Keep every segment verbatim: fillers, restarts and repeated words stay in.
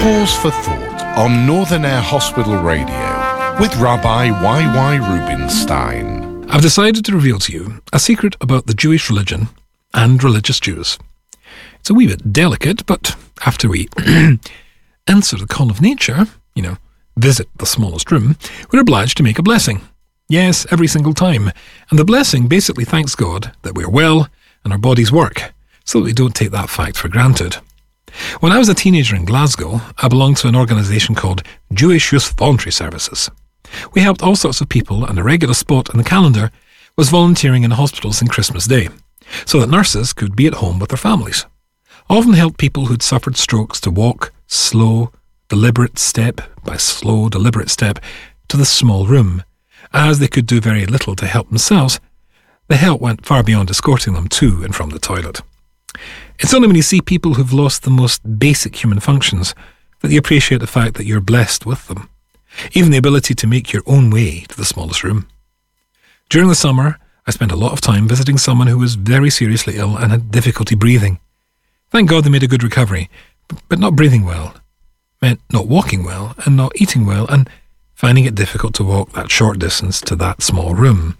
Pause for Thought on Northern Air Hospital Radio with Rabbi Y Y Rubinstein. I've decided to reveal to you a secret about the Jewish religion and religious Jews. It's a wee bit delicate, but after we answer the call of nature, you know, visit the smallest room, we're obliged to make a blessing. Yes, every single time. And the blessing basically thanks God that we're well and our bodies work, so that we don't take that fact for granted. When I was a teenager in Glasgow, I belonged to an organisation called Jewish Youth Voluntary Services. We helped all sorts of people, and a regular spot in the calendar was volunteering in hospitals on Christmas Day, so that nurses could be at home with their families. I often helped people who'd suffered strokes to walk slow, deliberate step by slow, deliberate step to the small room. As they could do very little to help themselves, the help went far beyond escorting them to and from the toilet. It's only when you see people who've lost the most basic human functions that you appreciate the fact that you're blessed with them. Even the ability to make your own way to the smallest room. During the summer, I spent a lot of time visiting someone who was very seriously ill and had difficulty breathing. Thank God they made a good recovery, but not breathing well meant not walking well and not eating well and finding it difficult to walk that short distance to that small room.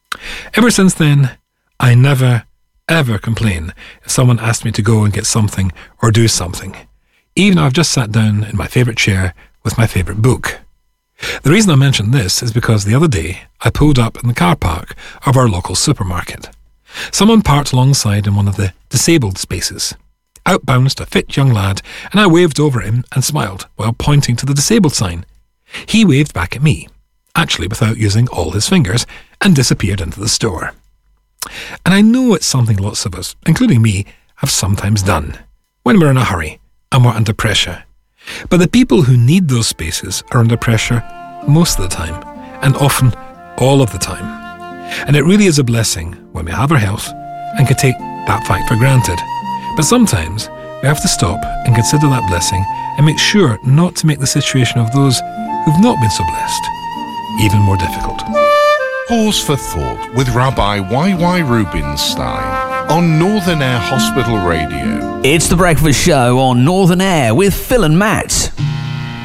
Ever since then, I never, ever complain if someone asked me to go and get something or do something, even if I've just sat down in my favourite chair with my favourite book. The reason I mention this is because the other day I pulled up in the car park of our local supermarket. Someone parked alongside in one of the disabled spaces. Out bounced a fit young lad, and I waved over at him and smiled while pointing to the disabled sign. He waved back at me, actually without using all his fingers, and disappeared into the store. And I know it's something lots of us, including me, have sometimes done when we're in a hurry and we're under pressure. But the people who need those spaces are under pressure most of the time, and often all of the time. And it really is a blessing when we have our health and can take that fact for granted. But sometimes we have to stop and consider that blessing and make sure not to make the situation of those who've not been so blessed even more difficult. Pause for Thought with Rabbi Y Y Rubinstein on Northern Air Hospital Radio. It's The Breakfast Show on Northern Air with Phil and Matt.